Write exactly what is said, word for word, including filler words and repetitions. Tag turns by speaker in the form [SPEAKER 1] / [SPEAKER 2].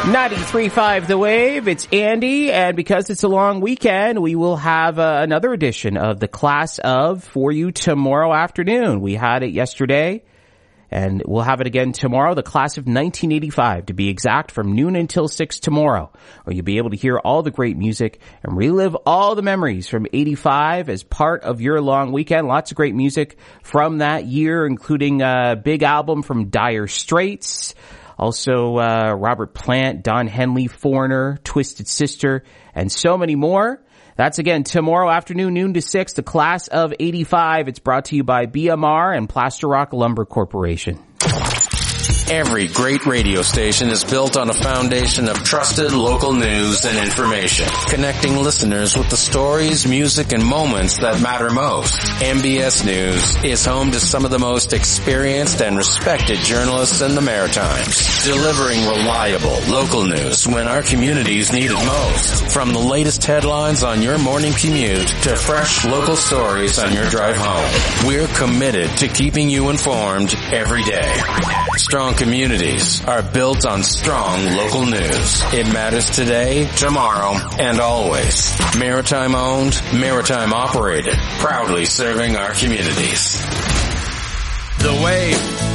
[SPEAKER 1] ninety-three point five The Wave, it's Andy, and because it's a long weekend, we will have uh, another edition of the Class of for you tomorrow afternoon. We had it yesterday, and we'll have it again tomorrow, the Class of nineteen eighty-five, to be exact, from noon until six tomorrow, where you'll be able to hear all the great music and relive all the memories from eighty-five as part of your long weekend. Lots of great music from that year, including a big album from Dire Straits, also, uh, Robert Plant, Don Henley, Foreigner, Twisted Sister, and so many more. That's again tomorrow afternoon, noon to six, the Class of eighty-five. It's brought to you by B M R and Plaster Rock Lumber Corporation.
[SPEAKER 2] Every great radio station is built on a foundation of trusted local news and information, connecting listeners with the stories, music, and moments that matter most. M B S News is home to some of the most experienced and respected journalists in the Maritimes, delivering reliable local news when our communities need it most. From the latest headlines on your morning commute to fresh local stories on your drive home, we're committed to keeping you informed every day. Strong communities are built on strong local news. It matters today, tomorrow, and always. Maritime owned, maritime operated, proudly serving our communities. The Wave.